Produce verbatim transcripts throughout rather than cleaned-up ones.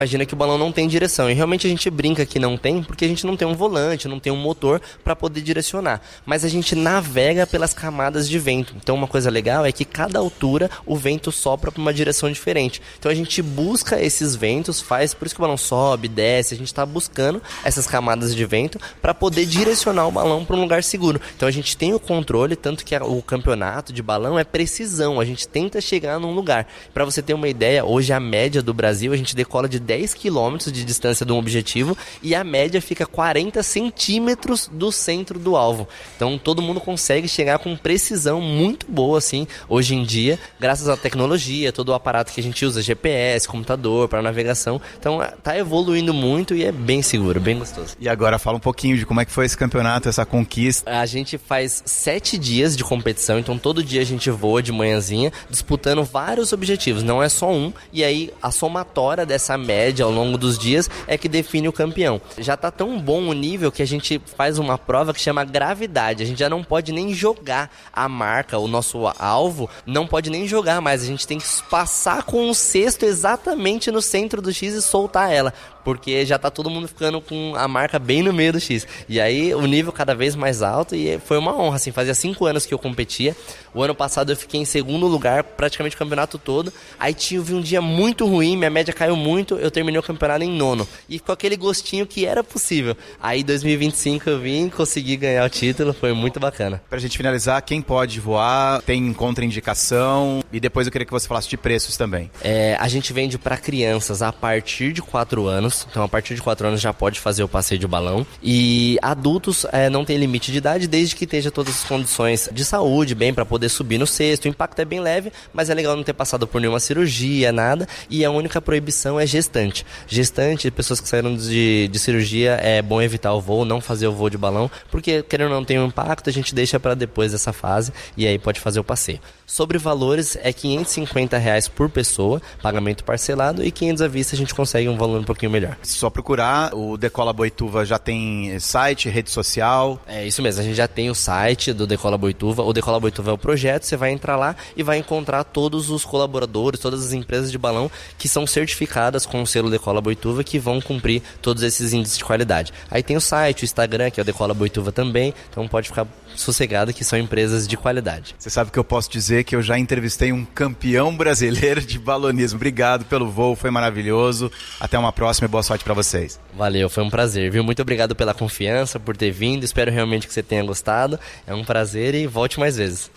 Imagina que o balão não tem direção, e realmente a gente brinca que não tem, porque a gente não tem um volante, não tem um motor para poder direcionar, mas a gente navega pelas camadas de vento. Então uma coisa legal é que cada altura o vento sopra para uma direção diferente. Então a gente busca esses ventos, faz, por isso que o balão sobe, desce, a gente está buscando essas camadas de vento para poder direcionar o balão para um lugar seguro. Então a gente tem o controle, tanto que o campeonato de balão é precisão, a gente tenta chegar num lugar. Para você ter uma ideia, hoje a média do Brasil, a gente decola de dez quilômetros de distância de um objetivo e a média fica quarenta centímetros do centro do alvo. Então todo mundo consegue chegar com precisão muito boa assim, hoje em dia, graças à tecnologia, todo o aparato que a gente usa, G P S, computador para navegação. Então tá evoluindo muito e é bem seguro, bem gostoso. E agora fala um pouquinho de como é que foi esse campeonato, essa conquista. A gente faz sete dias de competição, então todo dia a gente voa de manhãzinha, disputando vários objetivos, não é só um, e aí a somatória dessa média ao longo dos dias é que define o campeão. Já tá tão bom o nível que a gente faz uma prova que chama gravidade. A gente já não pode nem jogar a marca, o nosso alvo não pode nem jogar mais. A gente tem que passar com o cesto exatamente no centro do X e soltar ela, porque já tá todo mundo ficando com a marca bem no meio do X. E aí o nível cada vez mais alto e foi uma honra, assim, fazia cinco anos que eu competia. O ano passado eu fiquei em segundo lugar praticamente o campeonato todo. Aí tive um dia muito ruim, minha média caiu muito, eu terminei o campeonato em nono. E ficou aquele gostinho que era possível. Aí em dois mil e vinte e cinco eu vim, consegui ganhar o título, foi muito bacana. Pra gente finalizar, quem pode voar, tem contraindicação, e depois eu queria que você falasse de preços também. É, a gente vende para crianças a partir de quatro anos, então a partir de quatro anos já pode fazer o passeio de balão. E adultos é, não tem limite de idade, desde que esteja todas as condições de saúde, bem, para poder subir no cesto. O impacto é bem leve, mas é legal não ter passado por nenhuma cirurgia, nada. E a única proibição é gestante. Gestante, pessoas que saíram de, de cirurgia, é bom evitar o voo, não fazer o voo de balão, porque querendo ou não ter um impacto, a gente deixa para depois dessa fase e aí pode fazer o passeio. Sobre valores, é quinhentos e cinquenta reais por pessoa, pagamento parcelado, e quinhentos à vista a gente consegue um valor um pouquinho melhor. Só procurar, o Decola Boituva já tem site, rede social? É isso mesmo, a gente já tem o site do Decola Boituva, o Decola Boituva é o projeto, você vai entrar lá e vai encontrar todos os colaboradores, todas as empresas de balão que são certificadas com o selo Decola Boituva, que vão cumprir todos esses índices de qualidade. Aí tem o site, o Instagram, que é o Decola Boituva também, então pode ficar sossegado que são empresas de qualidade. Você sabe que eu posso dizer que eu já entrevistei um campeão brasileiro de balonismo. Obrigado pelo voo, foi maravilhoso. Até uma próxima e boa sorte para vocês. Valeu, foi um prazer, viu? Muito obrigado pela confiança, por ter vindo. Espero realmente que você tenha gostado. É um prazer e volte mais vezes.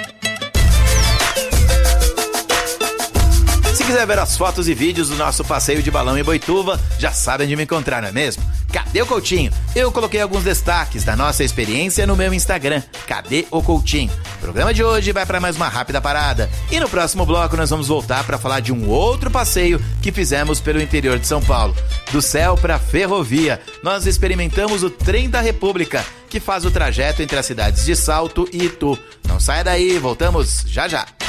Se quiser ver as fotos e vídeos do nosso passeio de balão em Boituva, já sabe onde me encontrar, não é mesmo? Cadê o Coutinho? Eu coloquei alguns destaques da nossa experiência no meu Instagram, Cadê o Coutinho? O programa de hoje vai para mais uma rápida parada. E no próximo bloco nós vamos voltar para falar de um outro passeio que fizemos pelo interior de São Paulo. Do céu para a ferrovia, nós experimentamos o Trem da República, que faz o trajeto entre as cidades de Salto e Itu. Não saia daí, voltamos já já.